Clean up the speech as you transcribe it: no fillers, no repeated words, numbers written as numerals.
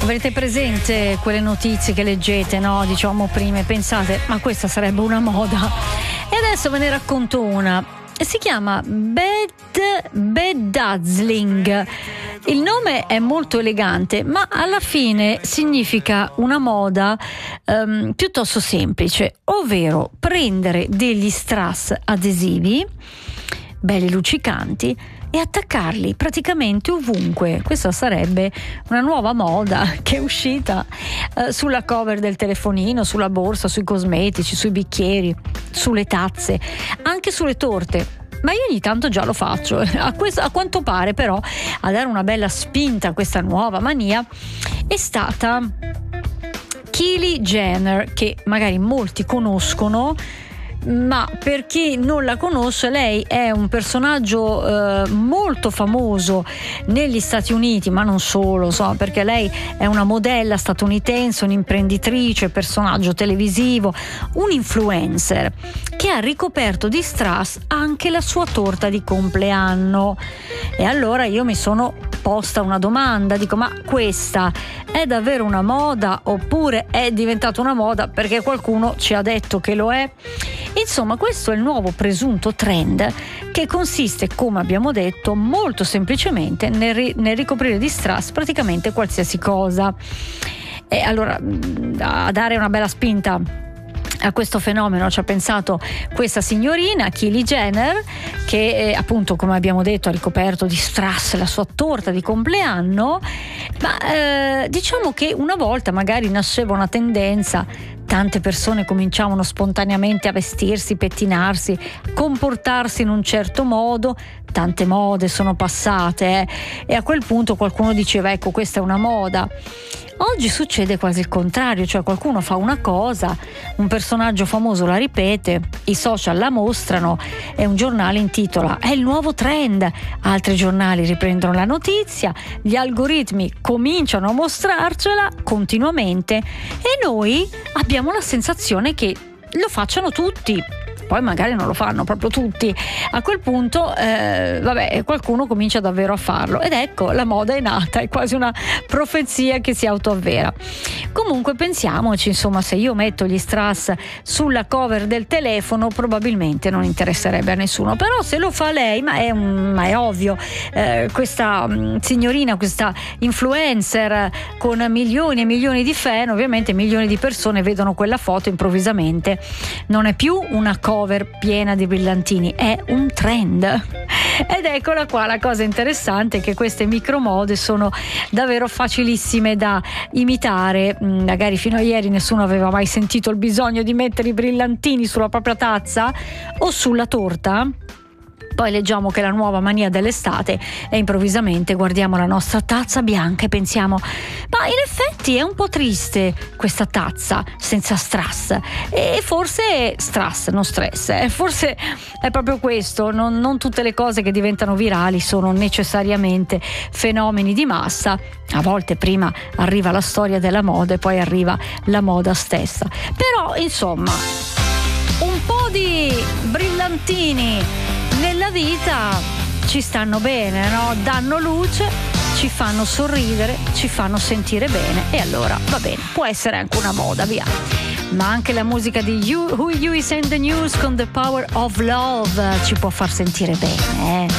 Avrete presente quelle notizie che leggete, no? Diciamo prima, pensate, ma questa sarebbe una moda. E adesso ve ne racconto una. Si chiama bedazzling. Il nome è molto elegante, ma alla fine significa una moda piuttosto semplice, ovvero prendere degli strass adesivi belli luccicanti e attaccarli praticamente ovunque. Questa sarebbe una nuova moda che è uscita sulla cover del telefonino, sulla borsa, sui cosmetici, sui bicchieri, sulle tazze, anche sulle torte. Ma io ogni tanto già lo faccio. A quanto pare però a dare una bella spinta a questa nuova mania è stata Kylie Jenner, che magari molti conoscono, ma per chi non la conosce, lei è un personaggio molto famoso negli Stati Uniti, ma non solo, perché lei è una modella statunitense, un'imprenditrice, personaggio televisivo, un influencer che ha ricoperto di strass anche la sua torta di compleanno. E allora io mi sono posta una domanda, dico: ma questa è davvero una moda oppure è diventata una moda perché qualcuno ci ha detto che lo è? Insomma, questo è il nuovo presunto trend, che consiste, come abbiamo detto, molto semplicemente nel ricoprire di strass praticamente qualsiasi cosa. E allora, a dare una bella spinta a questo fenomeno ci ha pensato questa signorina Kylie Jenner, che appunto, come abbiamo detto, ha ricoperto di strass la sua torta di compleanno. Ma diciamo che una volta magari nasceva una tendenza, tante persone cominciavano spontaneamente a vestirsi, pettinarsi, comportarsi in un certo modo, tante mode sono passate e a quel punto qualcuno diceva: ecco, questa è una moda. Oggi succede quasi il contrario, cioè qualcuno fa una cosa, un personaggio famoso la ripete, i social la mostrano e un giornale intitola "è il nuovo trend", altri giornali riprendono la notizia, gli algoritmi cominciano a mostrarcela continuamente e noi abbiamo la sensazione che lo facciano tutti. Poi magari non lo fanno proprio tutti. A quel punto qualcuno comincia davvero a farlo ed ecco, la moda è nata, è quasi una profezia che si autoavvera. Comunque pensiamoci, insomma, se io metto gli strass sulla cover del telefono probabilmente non interesserebbe a nessuno, però se lo fa lei, ma è ovvio, questa signorina, questa influencer con milioni e milioni di fan, ovviamente milioni di persone vedono quella foto, improvvisamente non è più una cover piena di brillantini, è un trend. Ed eccola qua la cosa interessante, che queste micromode sono davvero facilissime da imitare. Magari fino a ieri nessuno aveva mai sentito il bisogno di mettere i brillantini sulla propria tazza o sulla torta. Poi leggiamo che la nuova mania dell'estate e improvvisamente guardiamo la nostra tazza bianca e pensiamo: ma in effetti è un po' triste questa tazza senza strass. E forse strass, non stress, forse è proprio questo, non tutte le cose che diventano virali sono necessariamente fenomeni di massa. A volte prima arriva la storia della moda e poi arriva la moda stessa. Però insomma, un po' di brillantini nella vita ci stanno bene, no? Danno luce, ci fanno sorridere, ci fanno sentire bene e allora va bene, può essere anche una moda, via. Ma anche la musica di Huey Lewis and the News con The Power of Love ci può far sentire bene,